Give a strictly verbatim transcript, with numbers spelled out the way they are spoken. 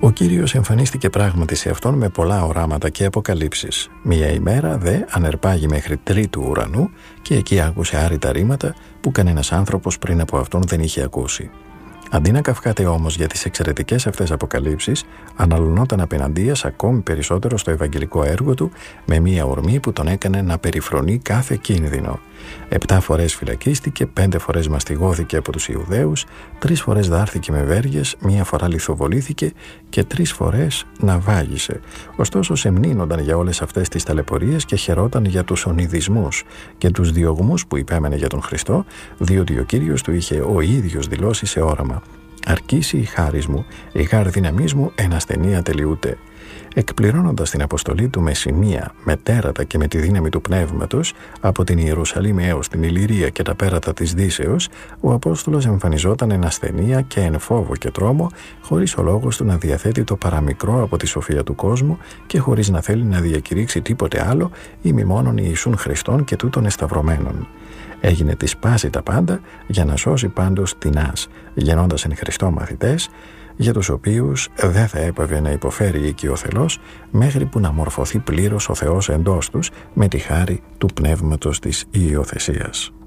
Ο Κύριος εμφανίστηκε πράγματι σε αυτόν με πολλά οράματα και αποκαλύψεις. Μια ημέρα δε ανερπάγει μέχρι τρίτου ουρανού και εκεί άκουσε άρρητα ρήματα που κανένας άνθρωπος πριν από αυτόν δεν είχε ακούσει. Αντί να καυχάται όμως για τις εξαιρετικές αυτές αποκαλύψεις, αναλωνόταν απέναντίας ακόμη περισσότερο στο ευαγγελικό έργο του με μία ορμή που τον έκανε να περιφρονεί κάθε κίνδυνο. Επτά φορές φυλακίστηκε, πέντε φορές μαστιγώθηκε από τους Ιουδαίους, τρεις φορές δάρθηκε με βέργες, μία φορά λιθοβολήθηκε και τρεις φορές ναυάγησε. Ωστόσο σεμνύνονταν για όλες αυτές τις ταλαιπωρίες και χαιρόταν για τους ονειδισμούς και τους διωγμούς που υπέμενε για τον Χριστό, διότι ο Κύριος του είχε ο ίδιος δηλώσει σε όραμα: «Αρκήσει η χάρις μου, η χάρη δύναμής μου εν ασθενεία τελειούται». Εκπληρώνοντας την αποστολή του με σημεία, με τέρατα και με τη δύναμη του Πνεύματος από την Ιερουσαλήμ έως την Ιλλυρία και τα πέρατα της Δύσεως, ο Απόστολος εμφανιζόταν εν ασθενεία και εν φόβο και τρόμο, χωρίς ο λόγος του να διαθέτει το παραμικρό από τη σοφία του κόσμου και χωρίς να θέλει να διακηρύξει τίποτε άλλο ή μη μόνον Ιησούν Χριστόν και τούτων εσταυρωμένων. Έγινε της πάση τα πάντα για να σώσει πάντως τινάς, γεννώντας εν Χριστώ μαθητές, για τους οποίους δεν θα έπαβε να υποφέρει οικειοθελώς μέχρι που να μορφωθεί πλήρως ο Θεός εντός τους με τη χάρη του πνεύματος της υιοθεσίας.